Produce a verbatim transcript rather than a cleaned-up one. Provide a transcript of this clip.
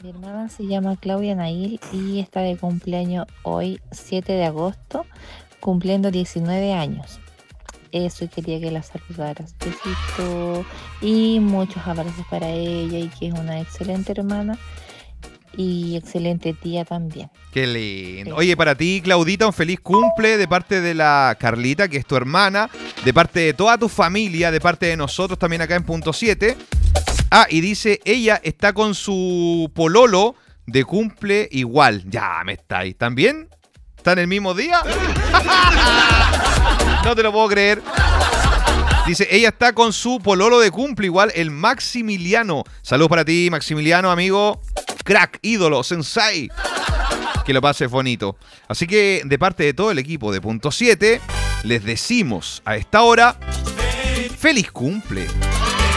Mi hermana se llama Claudia Nail y está de cumpleaños hoy, siete de agosto, cumpliendo diecinueve años. Eso, y quería que la saludaras. Besito y muchos abrazos para ella, y que es una excelente hermana y excelente tía también. Qué lindo. Eso. Oye, para ti, Claudita, un feliz cumple de parte de la Carlita, que es tu hermana, de parte de toda tu familia, de parte de nosotros también acá en Punto siete. Ah, y dice, ella está con su pololo de cumple igual. Ya, me estáis. ¿También? ¿Están el mismo día? No te lo puedo creer. Dice, ella está con su pololo de cumple igual, el Maximiliano. Saludos para ti, Maximiliano, amigo. Crack, ídolo, sensei. Que lo pases bonito. Así que, de parte de todo el equipo de Punto siete, les decimos a esta hora, ¡feliz cumple!